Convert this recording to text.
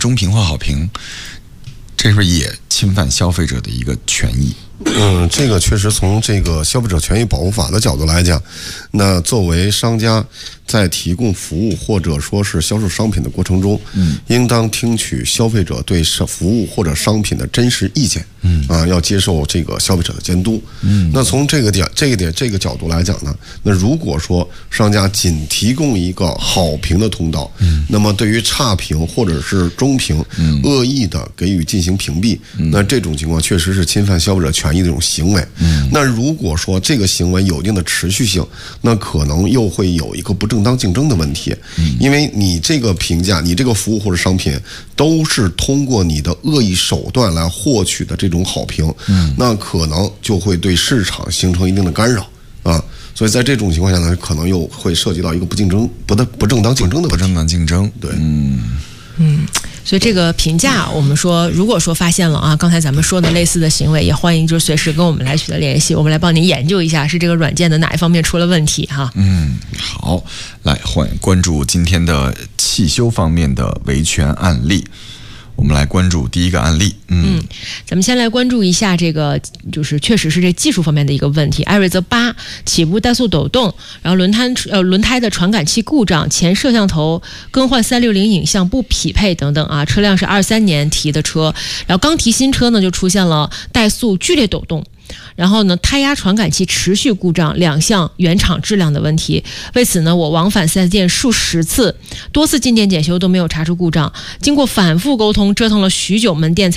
中评或好评，这是不是也侵犯消费者的一个权益？ 这个确实从这个消费者权益保护法的角度来讲，那作为商家在提供服务或者说是销售商品的过程中，应当听取消费者对服务或者商品的真实意见，要接受这个消费者的监督。那从这个角度来讲呢，那如果说商家仅提供一个好评的通道，那么对于差评或者是中评，恶意的给予进行屏蔽，那这种情况确实是侵犯消费者权益的一种行为。那如果说这个行为有一定的持续性，那可能又会有一个不正当竞争的问题，因为你这个评价，你这个服务或者商品都是通过你的恶意手段来获取的这种好评，那可能就会对市场形成一定的干扰啊。所以在这种情况下呢，可能又会涉及到一个不正当竞争的问题。 不正当竞争， 对， 所以这个评价，我们说，如果说发现了啊，刚才咱们说的类似的行为，也欢迎就是随时跟我们来取得联系，我们来帮您研究一下是这个软件的哪一方面出了问题哈。 好，来关注今天的汽修方面的维权案例。我们来关注第一个案例。 咱们先来关注一下这个，就是确实是这技术方面的一个问题。艾瑞泽8起步怠速抖动，然后轮胎的传感器故障，前摄像头更换360影像不匹配等等啊。车辆是23年提的车，然后刚提新车呢，就出现了怠速剧烈抖动。然后呢，胎压传感器持续故障，2项原厂质量的问题。为此呢，我往返4S店数十次，多次进店检修都没有查出故障。经过反复沟通，折腾了许久，门店